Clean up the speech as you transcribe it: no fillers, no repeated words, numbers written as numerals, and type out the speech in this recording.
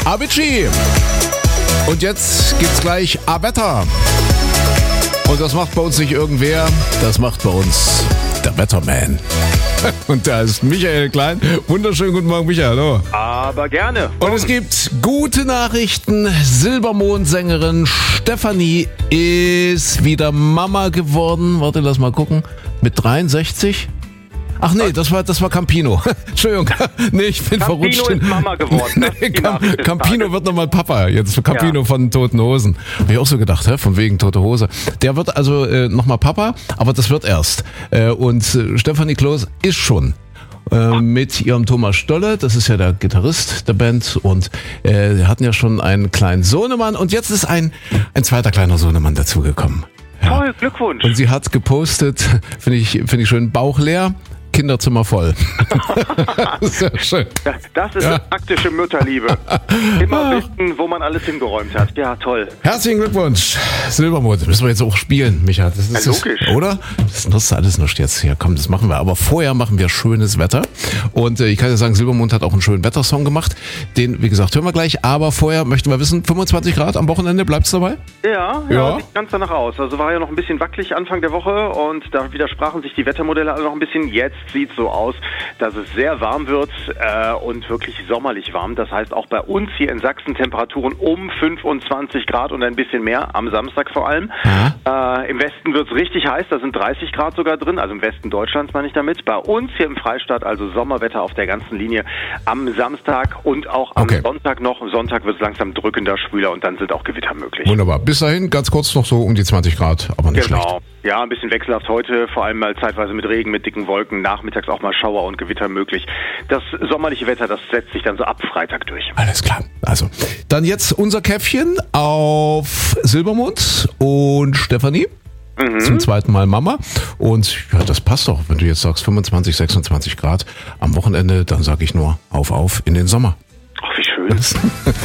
Avicii. Und jetzt gibt's gleich A-Wetter. Und das macht bei uns nicht irgendwer, das macht bei uns der Wetterman. Und da ist Michael Klein. Wunderschönen guten Morgen, Michael. Hallo. Aber gerne. Und es gibt gute Nachrichten. Silbermond-Sängerin Stefanie ist wieder Mama geworden. Warte, lass mal gucken. Mit 63? Ach nee, das war Campino. Entschuldigung. Nee, ich bin verrutscht. Campino ist Mama geworden. Nee, Campino wird nochmal Papa. Jetzt Campino von Toten Hosen. Habe ich auch so gedacht, von wegen Tote Hose. Der wird also nochmal Papa, aber das wird erst. Und Stefanie Kloß ist schon mit ihrem Thomas Stolle, das ist ja der Gitarrist der Band, und die hatten ja schon einen kleinen Sohnemann und jetzt ist ein zweiter kleiner Sohnemann dazugekommen. Ja. Toll, Glückwunsch. Und sie hat gepostet, finde ich schön, Bauch leer, Kinderzimmer voll. Sehr schön. Das ist praktische Mütterliebe. Immer wissen, wo man alles hingeräumt hat. Ja, toll. Herzlichen Glückwunsch, Silbermond. Müssen wir jetzt auch spielen, Micha. Das ist logisch. Oder? Das nutzt alles nicht jetzt hier. Komm, das machen wir. Aber vorher machen wir schönes Wetter. Und ich kann ja sagen, Silbermond hat auch einen schönen Wettersong gemacht. Den, wie gesagt, hören wir gleich. Aber vorher möchten wir wissen, 25 Grad am Wochenende, bleibt's dabei? Ja, sieht ganz danach aus. Also war ja noch ein bisschen wackelig Anfang der Woche und da widersprachen sich die Wettermodelle alle noch ein bisschen. Jetzt sieht so aus, dass es sehr warm wird und wirklich sommerlich warm. Das heißt auch bei uns hier in Sachsen Temperaturen um 25 Grad und ein bisschen mehr, am Samstag vor allem. Im Westen wird es richtig heiß, da sind 30 Grad sogar drin, also im Westen Deutschlands meine ich damit. Bei uns hier im Freistaat also Sommerwetter auf der ganzen Linie am Samstag und auch am Sonntag noch. Am Sonntag wird es langsam drückender, schwüler und dann sind auch Gewitter möglich. Wunderbar. Bis dahin ganz kurz noch so um die 20 Grad, aber nicht schlecht. Ja, ein bisschen wechselhaft heute, vor allem mal zeitweise mit Regen, mit dicken Wolken, nachmittags auch mal Schauer und Gewitter möglich. Das sommerliche Wetter, das setzt sich dann so ab Freitag durch. Alles klar. Also, dann jetzt unser Käffchen auf Silbermond und Stefanie. Zum zweiten Mal Mama. Und ja, das passt doch. Wenn du jetzt sagst 25, 26 Grad am Wochenende, dann sage ich nur auf in den Sommer. Ach, wie schön.